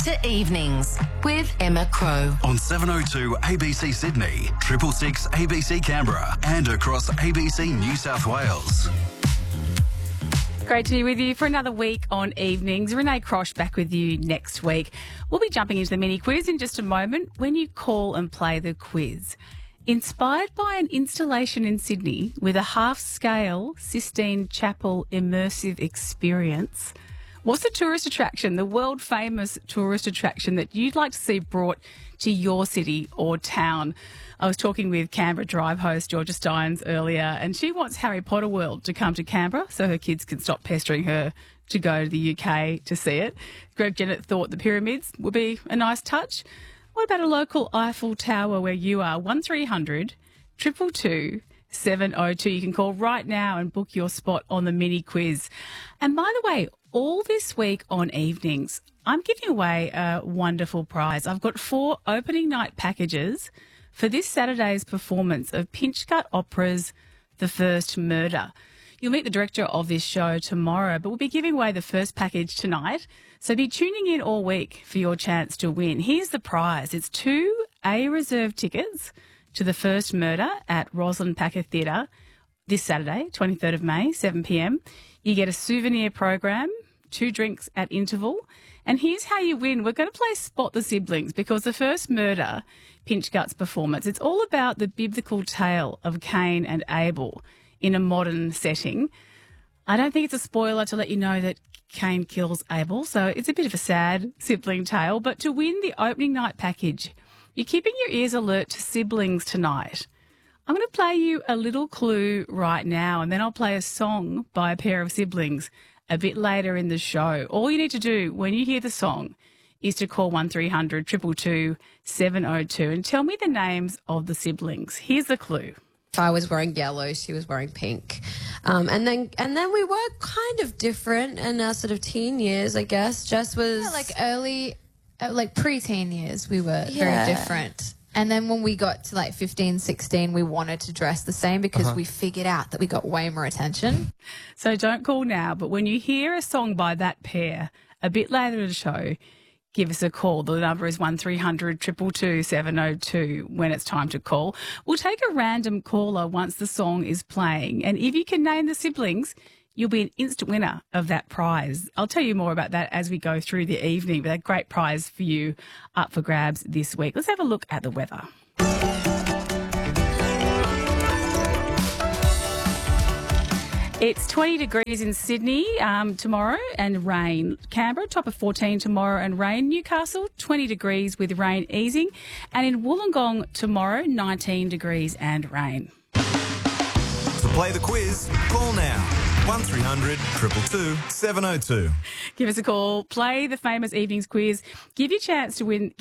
to Evenings with Emma Crow. On 702 ABC Sydney, 666 ABC Canberra, and across ABC New South Wales. Great to be with you for another week on Evenings. Renee Crosh back with you next week. We'll be jumping into the mini quiz in just a moment when you call and play the quiz. Inspired by an installation in Sydney with a half-scale Sistine Chapel immersive experience, what's the tourist attraction, the world-famous tourist attraction that you'd like to see brought to your city or town? I was talking with Canberra Drive host Georgia Steins earlier, and she wants Harry Potter World to come to Canberra so her kids can stop pestering her to go to the UK to see it. Greg Jennett thought the pyramids would be a nice touch. What about a local Eiffel Tower where you are? 1300 222 702. You can call right now and book your spot on the mini quiz. And by the way, all this week on Evenings, I'm giving away a wonderful prize. I've got 4 opening night packages for this Saturday's performance of Pinchgut Opera's The First Murder. You'll meet the director of this show tomorrow, but we'll be giving away the first package tonight. So be tuning in all week for your chance to win. Here's the prize. It's 2 A-reserve tickets to The First Murder at Rosalind Packer Theatre this Saturday, 23rd of May, 7 p.m. You get a souvenir program, 2 drinks at interval. And here's how you win. We're going to play Spot the Siblings because The First Murder, Pinchgut's performance, it's all about the biblical tale of Cain and Abel in a modern setting. I don't think it's a spoiler to let you know that Cain kills Abel, so it's a bit of a sad sibling tale. But to win the opening night package, you're keeping your ears alert to siblings tonight. I'm going to play you a little clue right now, and then I'll play a song by a pair of siblings a bit later in the show. All you need to do when you hear the song is to call 1300 222 702 and tell me the names of the siblings. Here's the clue. I was wearing yellow, she was wearing pink. And then we were kind of different in our sort of teen years, I guess. Jess was... like pre-teen years, we were very different. And then when we got to like 15, 16, we wanted to dress the same because we figured out that we got way more attention. So don't call now, but when you hear a song by that pair a bit later in the show, give us a call. The number is 1300 222 702 when it's time to call. We'll take a random caller once the song is playing. And if you can name the siblings, you'll be an instant winner of that prize. I'll tell you more about that as we go through the evening, but a great prize for you up for grabs this week. Let's have a look at the weather. It's 20 degrees in Sydney tomorrow and rain. Canberra, top of 14 tomorrow and rain. Newcastle, 20 degrees with rain easing. And in Wollongong tomorrow, 19 degrees and rain. To play the quiz, call now. 1300 222 702. Give us a call. Play the famous evenings quiz. Give yourself a chance to win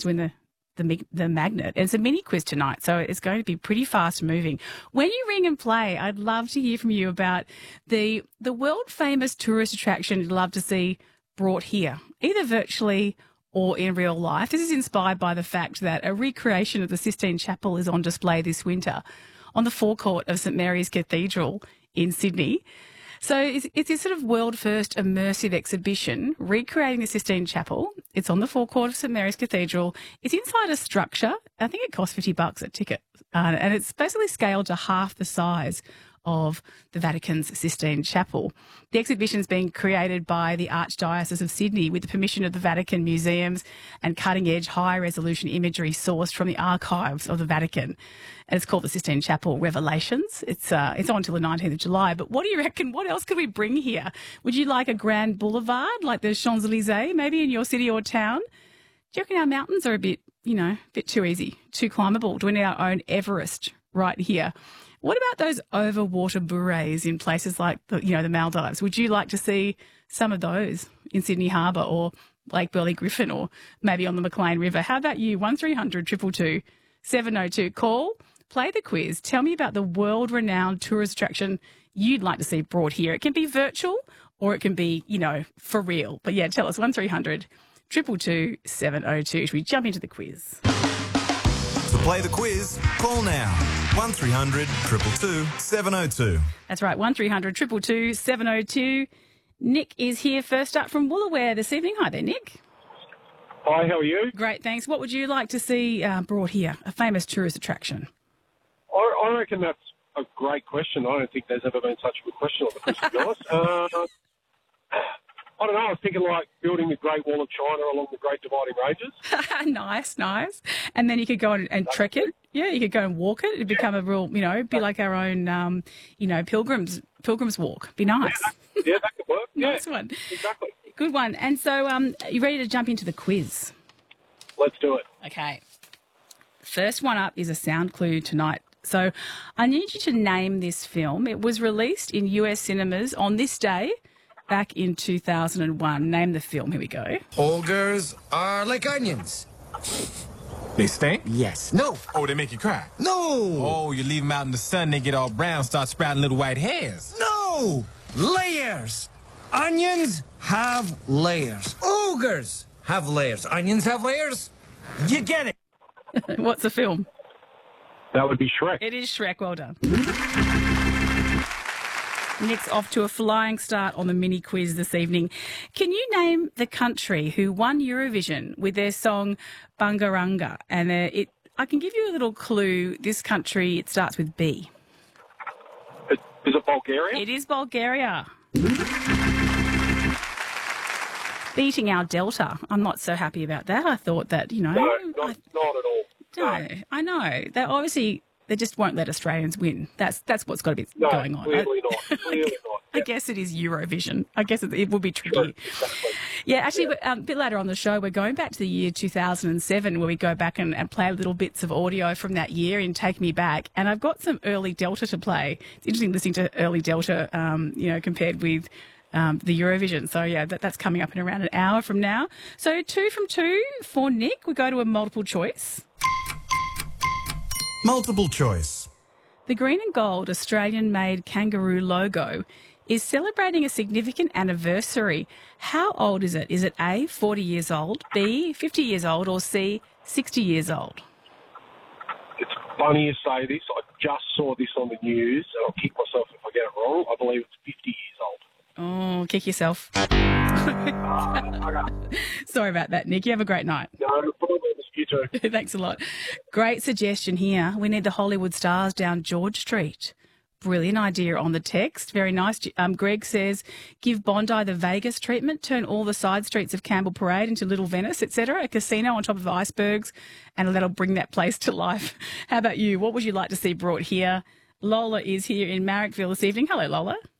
the magnet. And it's a mini quiz tonight, so it's going to be pretty fast moving. When you ring and play, I'd love to hear from you about the world famous tourist attraction you'd love to see brought here, either virtually or in real life. This is inspired by the fact that a recreation of the Sistine Chapel is on display this winter on the forecourt of St Mary's Cathedral in Sydney. So it's this sort of world-first immersive exhibition recreating the Sistine Chapel. It's on the forecourt of St Mary's Cathedral. It's inside a structure. I think it costs $50 a ticket. And it's basically scaled to half the size of the Vatican's Sistine Chapel. The exhibition is being created by the Archdiocese of Sydney with the permission of the Vatican Museums and cutting-edge high-resolution imagery sourced from the archives of the Vatican. And it's called the Sistine Chapel Revelations. It's on until the 19th of July. But what do you reckon? What else could we bring here? Would you like a grand boulevard like the Champs-Élysées, maybe in your city or town? Do you reckon our mountains are a bit too easy, too climbable? Do we need our own Everest right here? What about those overwater bures in places like the Maldives? Would you like to see some of those in Sydney Harbour or Lake Burley Griffin or maybe on the Maclean River? How about you? 1300 222 702. Call, play the quiz. Tell me about the world-renowned tourist attraction you'd like to see brought here. It can be virtual or it can be, for real. But yeah, tell us 1300 222 702. Should we jump into the quiz? To play the quiz, call now. 1300 222 702. That's right, 1300 222 702. Nick is here first up from Woolooware this evening. Hi there, Nick. Hi, how are you? Great, thanks. What would you like to see brought here? A famous tourist attraction. I reckon that's a great question. I don't think there's ever been such a good question on the quiz, to be honest. I don't know. I was thinking like building the Great Wall of China along the Great Dividing Ranges. Nice. And then you could go and trek it. Yeah, you could go and walk it. It'd become a real, be like our own, pilgrims walk. Be nice. Yeah, that could work. Yeah, Nice one. exactly. Good one. And so, are you ready to jump into the quiz? Let's do it. Okay. First one up is a sound clue tonight. So, I need you to name this film. It was released in US cinemas on this day back in 2001. Name the film. Here we go. Ogres are like onions. They stink? Yes. No. Oh, they make you cry? No. Oh, you leave them out in the sun, they get all brown, start sprouting little white hairs. No. Layers. Onions have layers. Ogres have layers. Onions have layers. You get it. What's the film? That would be Shrek. It is Shrek. Well done. Nick's off to a flying start on the mini quiz this evening. Can you name the country who won Eurovision with their song Bungaranga? And I can give you a little clue. This country, it starts with B. Is it Bulgaria? It is Bulgaria. Beating our Delta. I'm not so happy about that. I thought that, No, not at all. No, I know. They just won't let Australians win. That's what's got to be No, going on. clearly not. Clearly not. I guess it is Eurovision. I guess it would be tricky. Exactly. Yeah, actually, a bit later on the show, we're going back to the year 2007 where we go back and play little bits of audio from that year in Take Me Back. And I've got some early Delta to play. It's interesting listening to early Delta, compared with the Eurovision. So, yeah, that's coming up in around an hour from now. So 2 from 2 for Nick. We go to a multiple choice. Multiple choice. The green and gold Australian-made kangaroo logo is celebrating a significant anniversary. How old is it? Is it A, 40 years old, B, 50 years old, or C, 60 years old? It's funny you say this. I just saw this on the news, and I'll kick myself if I get it wrong. I believe it's 50 years old. Oh, kick yourself. Sorry about that, Nick. You have a great night. No problem. You too. Thanks a lot. Great suggestion here. We need the Hollywood stars down George Street. Brilliant idea on the text. Very nice. Greg says, give Bondi the Vegas treatment, turn all the side streets of Campbell Parade into Little Venice, etc. A casino on top of icebergs, and that'll bring that place to life. How about you? What would you like to see brought here? Lola is here in Marrickville this evening. Hello, Lola.